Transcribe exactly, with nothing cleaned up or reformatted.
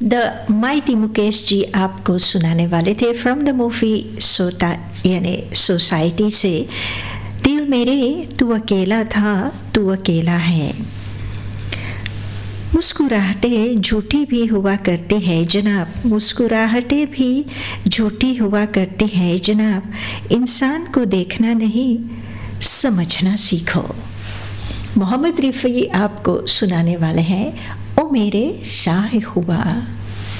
The mighty Mukesh ji आपको सुनाने वाले थे फ्रॉम द मूवी सोता यानी सोसाइटी से, दिल मेरे तू अकेला था तू अकेला है। मुस्कुराहटें झूठी भी हुआ करती है जनाब, मुस्कुराहटें भी झूठी हुआ करती है जनाब, इंसान को देखना नहीं समझना सीखो। मोहम्मद रिफ़ी आपको सुनाने वाले हैं ओ मेरे शाह हुआ।